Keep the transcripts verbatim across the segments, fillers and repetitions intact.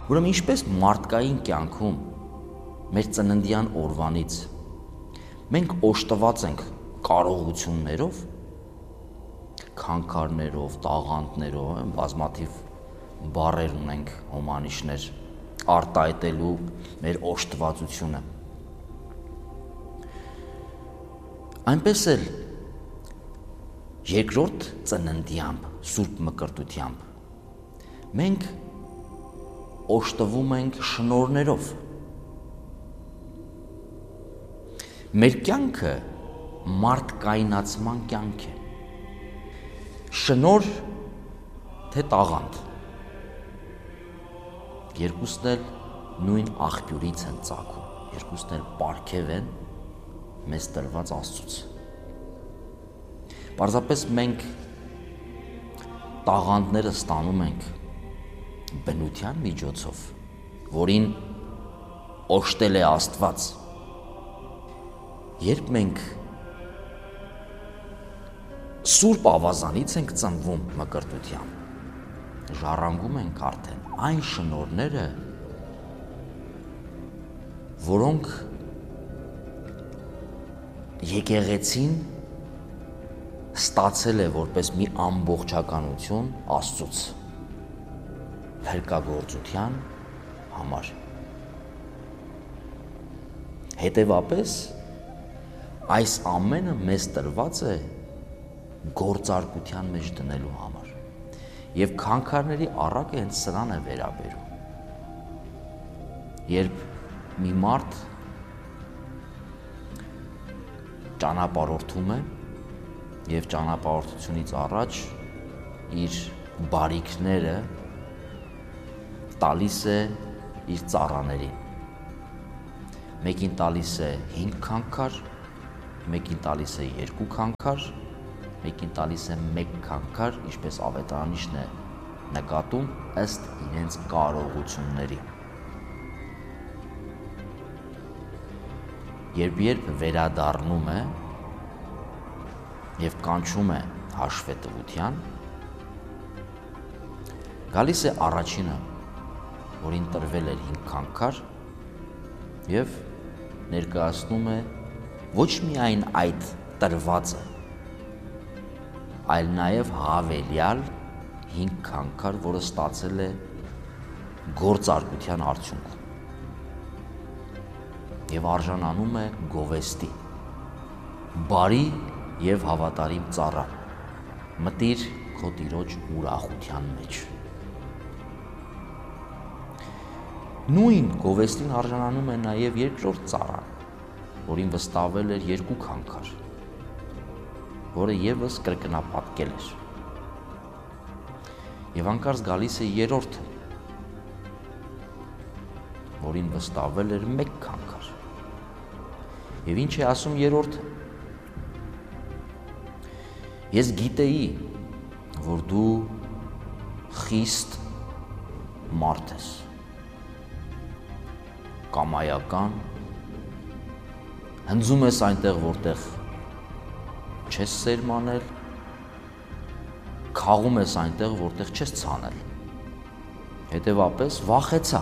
Ուրեմն ինչպես մարդկային կյանքում մեր ծննդյան օրվանից մենք օժտված ենք կարողություններով, քանքարներով, տաղանդներով, բազմաթիվ բառեր ունենք, հոմանիշներ արտահայտելու մեր օժտվածությունը։ Այնպես էլ երկրորդ ծննդյամբ, սուրբ մկրտությամբ մենք օժտվում ենք շնորհներով։ Մեր կյանքը մարդկայնացման կյանք է։ Շնորհ թե տաղանդ, երկուսն էլ նույն աղբյուրից են ծագում, երկուսն էլ պարգև են մեզ տրված Աստծուց։ Պարզապես մենք տաղանդները ստանում ենք բնության միջոցով, որին օժտել է Աստված։ Երբ մենք սուրբ ավազանից ենք ծնվում մկրտությամբ, ժառանգում ենք արդեն այն շնորհները, որոնք եկեղեցին ստացել է որպես մի ամբողջականություն Աստծուց փրկագործության համար։ Հետևապես այս ամենը մեզ տրված է գործարկության մեջ դնելու համար։ Եվ քանքարների առակը հենց սրան է վերաբերում։ Երբ մի մարդ ճանապարհորդում է եւ ճանապարհորդությունից առաջ իր բարիքները տալիս է իր ծառաներին։ Մեկին տալիս է հինգ քանքար, մեկին տալիս է երկու քանքար, մեկին տալիս է մեկ քանքար, ինչպես ավետարանիչն է նկատում ըստ իրենց կարողությունների։ Երբ երբ վերադառնում է եւ կանչում է հաշվետվության, գալիս է առաջինը, որին տրվել էր հինգ քանքար եւ ներկայացնում է ոչ միայն այդ տրվածը, այլ նաև հավելյալ հինգ քանքար, որը ստացել է գործարկության արդյունքում եւ արժանանում է գովեստի։ Բարի եւ հավատարիմ ծառա, մտիր քո տիրոջ ուրախության մեջ։ Նույն գովեստին արժանանում է նաև երկրորդ ծառան, որին վստահվել էր երկու քանքար, որը եւս կրկնապատկել էր։ Եվ անկարծ գալիս է երրորդը, որին վստահվել էր մեկ քանքար։ Եվ ինչ է ասում երրորդը։ Ես գիտեի, որ դու խիստ մարդ ես, կամայական, հնձում ես այնտեղ, որտեղ չես սերմանել, քաղում ես այնտեղ, որտեղ չես ցանել։ Հետևապես վախեցա։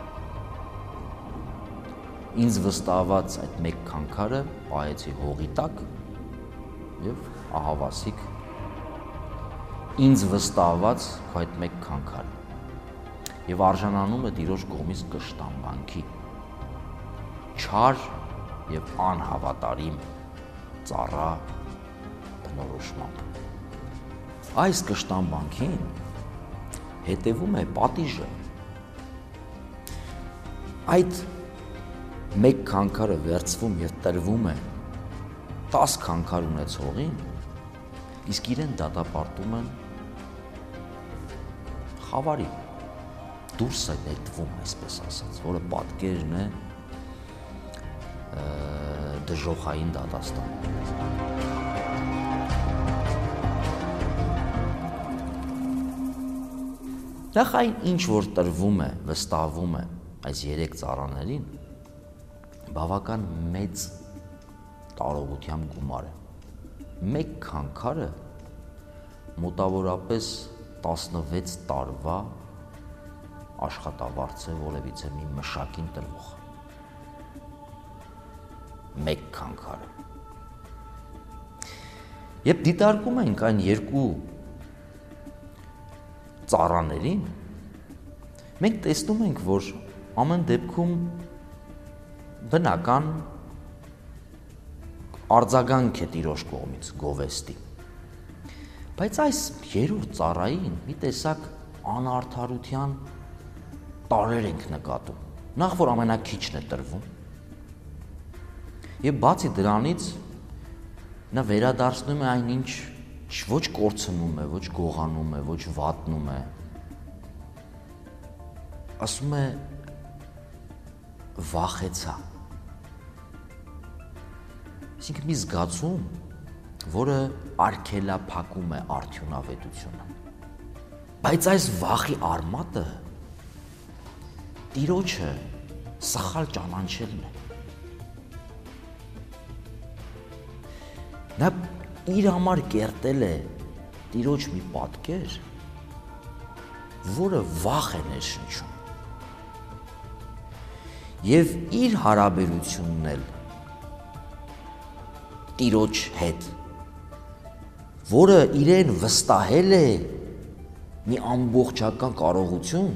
Ինձ վստահված այդ մեկ քանքարը պահեցի հողի տակ եւ ահավասիկ ինձ վստահված քո այդ մեկ քանքարը եւ արժանանում է Տիրոջ կողմից կշտամբանքի, չար եւ անհավատարիմ ծառա բնորոշմամբ։ Այս կշտամբանքին հետևում է պատիժը։ Այդ մեկ քանքարը վերցվում եւ տրվում է տաս քանքար ունեցողին, իսկ իրեն դատապարտում են խավարի, դուրս է նետվում, այսպես ասած, որը պատկերն է դժոխային դատաստան։ Նախ այն ինչ որ տրվում է, վստահվում է այս երեք ծառաներին, բավական մեծ տարողությամբ գումար է։ Մեկ քանքարը մոտավորապես տասնվեց տարվա աշխատավարձ է որևիցե մի մշակին տրվող։ Մեկ քանքարը։ Երբ դիտարկում ենք այն երկու ծառաներին, մենք տեսնում ենք, որ ամեն դեպքում բնական արձագանք է տիրոջ կողմից գովեստի։ Բայց այս երրորդ ծառային մի տեսակ անարդարության տարրեր ենք նկատում, նախ որ ամենակիչն է տրվում, եւ բացի դրանից նա վերադարձնում է այնինչ ոչ կորցնում է, ոչ գողանում է, ոչ վատնում է, ասում է վախեցա։ Այսինքն մի զգացում, որը արգելափակում է արդյունավետությունը։ Բայց այս վախի արմատը Տիրոջը սխալ ճանաչելն է։ Նա իր համար կերտել է Տիրոջ մի պատկեր, որը վախ է ներշնչում։ Եվ իր հարաբերությունն էլ Տիրոջ հետ, որը իրեն վստահել է մի ամբողջական կարողություն,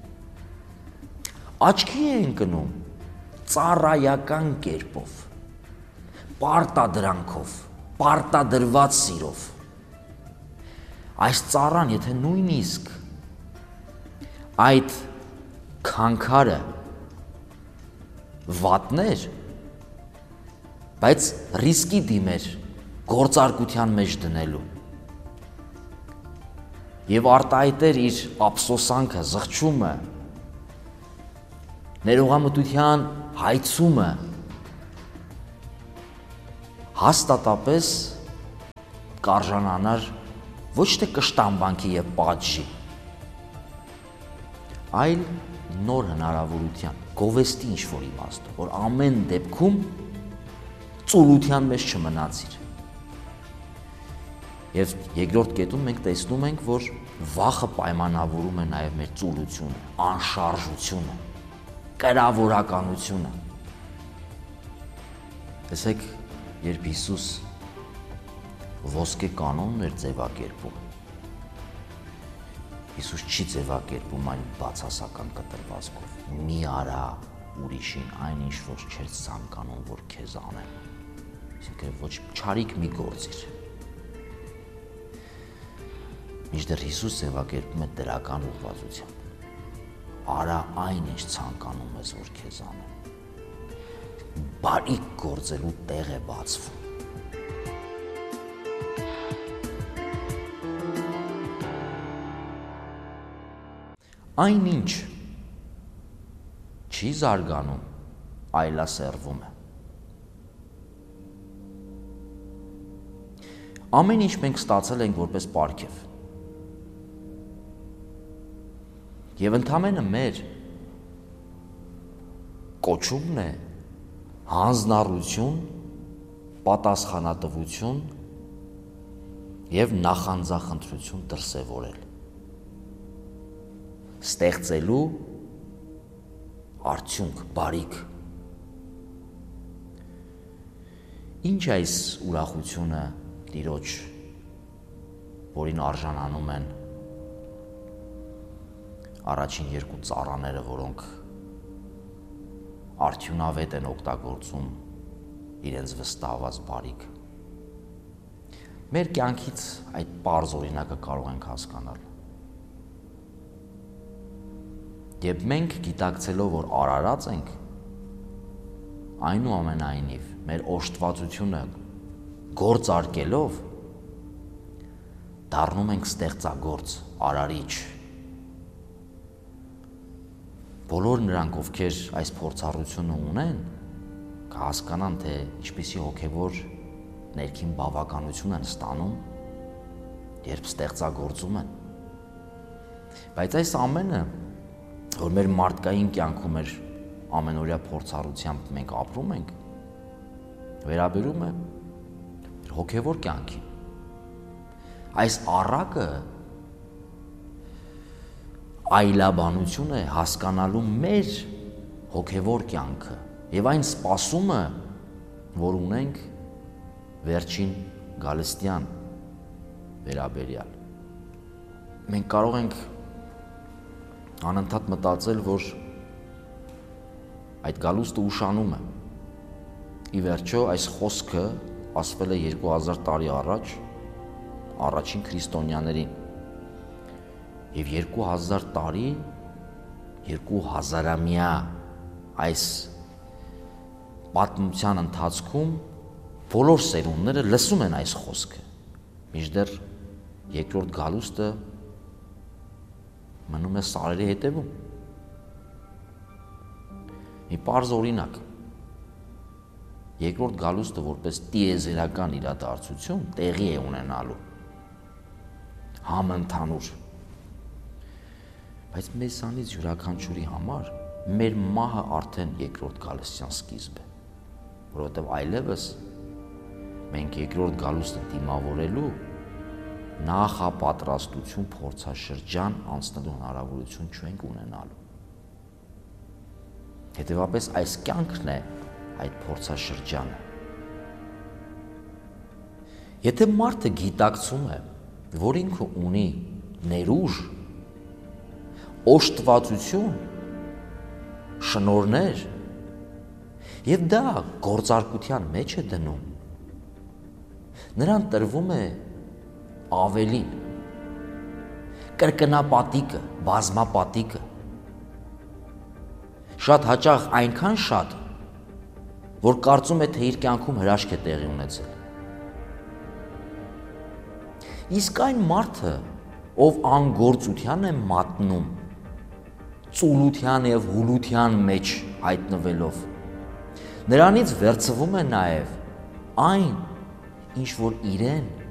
աչքի է ընկնում ծառայական կերպով, պարտադրանքով, պարտադրված սիրով։ Այս ծառան, եթե նույնիսկ այդ քանքարը վատներ, բայց ռիսկի դիմեր գործարկության մեջ դնելու եւ արտահայտեր իր ափսոսանքը, զղջումը, ներողամտության հայցումը, հաստատապես կարժանանար ոչ թե կշտամբանքի եւ պատժի, այլ նոր հնարավորության, գովեստի ինչ-որ իմաստով, որ ամեն դեպքում ծուլության մեջ չմնացիր։ Եվ երկրորդ կետում մենք տեսնում ենք, որ վախը պայմանավորում է նաև մեր ծուլությունը, անշարժությունը, կրավորականությունը։ Տեսեք, երբ Հիսուս ոսկե կանոնն էր ձևակերպում, Հիսուս չի ձևակերպում այն բացասական կտրվածքով։ Մի արա ուրիշին այն ինչ որ չես ցանկանում, որ քեզ անեն։ Այսինքն ոչ չարիք մի գործիր։ Մինչդեռ Հիսուս ձևակերպում է դրական ուղղվածությամբ։ Արա այն ինչ ցանկանում ես, որ քեզ անեն։ Բարիք գործելու տեղ է բացվում։ Այնինչ չի զարգանում, այլասերվում է։ Ամեն ինչ մենք ստացել ենք որպես պարգև։ Եվ ընդամենը մեր կոչումն է հանձնառություն, պատասխանատվություն և նախանձախնդրություն դրսևորել, ստեղծելու արդյունք, բարիք։ Ինչ այս ուրախությունը Տիրոջ, որին արժանանում են առաջին երկու ծառաները, որոնք արդյունավետ են օգտագործում իրենց վստահված բարիք։ Մեր կյանքից այդ պարզ օրինակը կարող ենք հասկանալ։ Եվ մենք գիտակցելով, որ արարած ենք, այնուամենայնիվ մեր օժտվածությունը գործարկելով դառնում ենք ստեղծագործ, արարիչ։ Բոլոր նրանք, ովքեր այս փորձառությունը ունեն, կհասկանան, թե ինչպիսի հոգևոր ներքին բավականություն են ստանում, երբ ստեղծագործում են։ Բայց այս ամենը, որ մեր մարդկային կյանքում մեր ամենօրյա փորձառությամբ մենք ապրում ենք, վերաբերում է հոգևոր կյանքին։ Այս առակը այլաբանություն է հասկանալու մեր հոգևոր կյանքը եւ այն սպասումը, որ ունենք վերջին գալստյան վերաբերյալ։ Մենք կարող ենք անընդհատ մտածել, որ այդ գալուստը ուշանում է։ Ի վերջո այս խոսքը ասվել է երկու հազար տարի առաջ առաջին քրիստոնյաներին։ Եվ երկու հազար տարի, երկու հազարամյա այս պատմության ընթացքում բոլոր սերունդները լսում են այս խոսքը, մինչդեռ երկրորդ գալուստը մնում է սարերի հետևում։ Մի պարզ օրինակ, երկրորդ գալուստը որպես տիեզերական իրադարձություն տեղի է ունենալու համընդհանուր, բայց մեզանից յուրաքանչյուրի համար մեր մահը արդեն երկրորդ գալստյան սկիզբ է, որովհետև այլևս մենք երկրորդ գալուստը դիմավորելու նախապատրաստություն փորձաշրջան անցնելու հնարավորություն չենք ունենալու։ Հետևաբար այս կյանքն է այդ փորձաշրջանը։ Եթե մարդը գիտակցում է, որ ինքը ունի ներուժ, օժտվածություն, շնորհներ, եւ դա գործարկության մեջ է դնում, նրան տրվում է ավելին, կրկնապատիկը, բազմապատիկը, շատ հաճախ այնքան շատ, որ կարծում է, թե իր կյանքում հրաշք է տեղի ունեցել։ Իսկ այն մարդը, ով անգործության է մատնում, ծուլության եւ հուլության մեջ հայտնվելով, նրանից վերցվում է նաեւ այն, ինչ որ իրեն